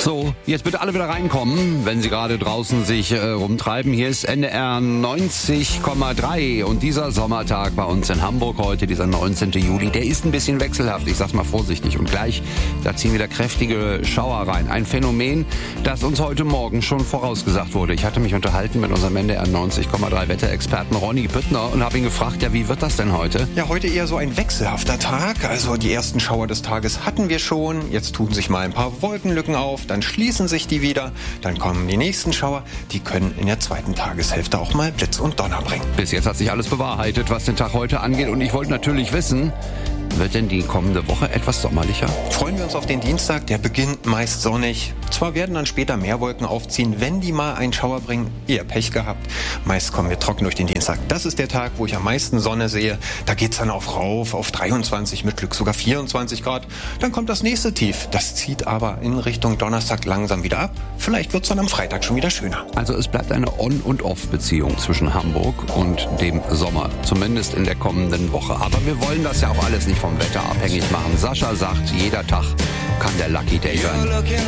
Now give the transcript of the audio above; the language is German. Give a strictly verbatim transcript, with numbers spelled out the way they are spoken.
So, jetzt bitte alle wieder reinkommen, wenn Sie gerade draußen sich äh, rumtreiben. Hier ist N D R neunzig Komma drei und dieser Sommertag bei uns in Hamburg heute, dieser neunzehnten Juli, der ist ein bisschen wechselhaft, ich sag's mal vorsichtig. Und gleich, da ziehen wieder kräftige Schauer rein. Ein Phänomen, das uns heute Morgen schon vorausgesagt wurde. Ich hatte mich unterhalten mit unserem N D R neunzig Komma drei Wetterexperten Ronny Püttner und habe ihn gefragt, ja, wie wird das denn heute? Ja, heute eher so ein wechselhafter Tag. Also die ersten Schauer des Tages hatten wir schon. Jetzt tun sich mal ein paar Wolkenlücken auf, dann schließen sich die wieder, dann kommen die nächsten Schauer. Die können in der zweiten Tageshälfte auch mal Blitz und Donner bringen. Bis jetzt hat sich alles bewahrheitet, was den Tag heute angeht. Und ich wollte natürlich wissen, wird denn die kommende Woche etwas sommerlicher? Freuen wir uns auf den Dienstag, der beginnt meist sonnig. Zwar werden dann später mehr Wolken aufziehen, wenn die mal einen Schauer bringen, eher Pech gehabt. Meist kommen wir trocken durch den Dienstag. Das ist der Tag, wo ich am meisten Sonne sehe. Da geht's dann auch rauf auf dreiundzwanzig, mit Glück sogar vierundzwanzig Grad. Dann kommt das nächste Tief. Das zieht aber in Richtung Donnerstag langsam wieder ab. Vielleicht wird's dann am Freitag schon wieder schöner. Also es bleibt eine On- und Off-Beziehung zwischen Hamburg und dem Sommer. Zumindest in der kommenden Woche. Aber wir wollen das ja auch alles nicht vom Wetter abhängig machen. Sascha sagt, jeder Tag kann der Lucky Day sein.